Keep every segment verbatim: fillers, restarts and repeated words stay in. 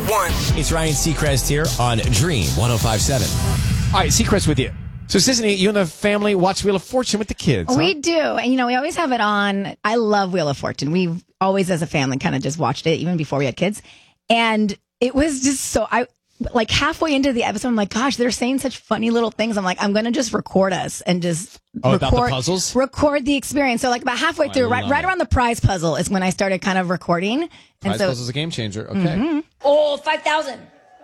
one. It's Ryan Seacrest here on Dream one oh five point seven. All right, Seacrest with you. So, Sissany, you and the family watch Wheel of Fortune with the kids, huh? We do. And, you know, we always have it on. I love Wheel of Fortune. We've always, as a family, kind of just watched it, even before we had kids. And it was just so, I like halfway into the episode, I'm like, gosh, they're saying such funny little things. I'm like, I'm going to just record us and just Oh, record, about the puzzles? record the experience. So, like, about halfway Oh, I through, right, love right it. around the prize puzzle is when I started kind of recording. And Prize so, Puzzle's a game changer. Okay. Mm-hmm. Oh, five thousand.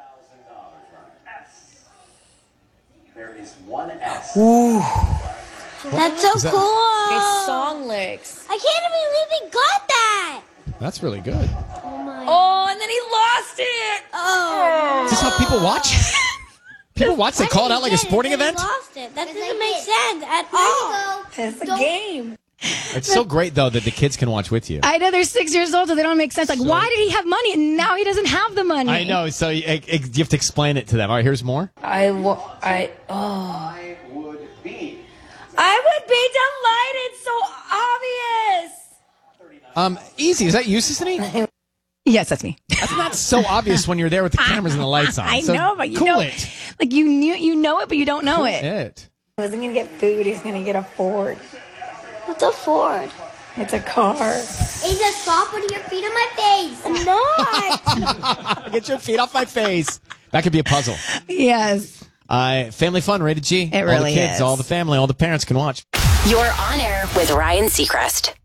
There is one S. That's so that- cool. Okay, song lyrics. I can't believe we got that. That's really good. Oh my. Oh, and then he lost it. Oh. Is this how people watch? People watch, they call it out like a sporting event? Lost it. That doesn't make sense at all. It's a game. It's so great, though, that the kids can watch with you. I know they're six years old, so they don't make sense. Like, So- why did he have money and now he doesn't have the money? I know, so you, you have to explain it to them. All right, here's more. I, wa- I, oh. I would be. I would be delighted. So obvious. Um, easy. Is that you, Sissany? Yes, that's me. That's not so obvious when you're there with the cameras and the lights on. I So know, but you cool know it. Like, you knew, you know it, but you don't know Cool it. it. He wasn't going to get food. He's going to get a Ford. What's a Ford? It's a car. Asa, stop putting your feet on my face. I'm not. Get your feet off my face. That could be a puzzle. Yes. Uh, family fun, rated G. It all really the kids, is. all the family, all the parents can watch. You're on air with Ryan Seacrest.